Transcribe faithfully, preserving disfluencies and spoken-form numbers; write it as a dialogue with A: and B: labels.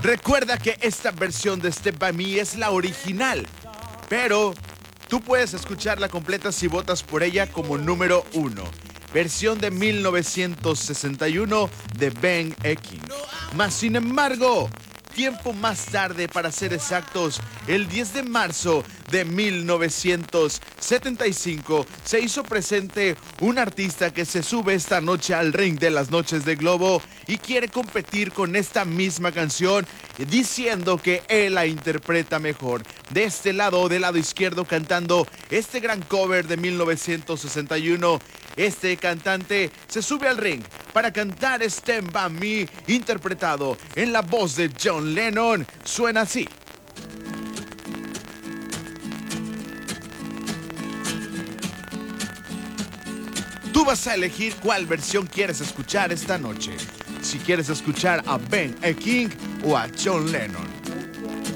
A: Recuerda que esta versión de Step By Me es la original, pero tú puedes escucharla completa si votas por ella como número uno. Versión de mil novecientos sesenta y uno de Ben E. King. Mas sin embargo, tiempo más tarde, para ser exactos, el diez de marzo de mil novecientos setenta y cinco, se hizo presente un artista que se sube esta noche al ring de las noches de Globo y quiere competir con esta misma canción, diciendo que él la interpreta mejor. De este lado, del lado izquierdo, cantando este gran cover de mil novecientos sesenta y uno, este cantante se sube al ring para cantar Stand By Me, interpretado en la voz de John Lennon. Suena así. Tú vas a elegir cuál versión quieres escuchar esta noche. Si quieres escuchar a Ben E. King o a John Lennon.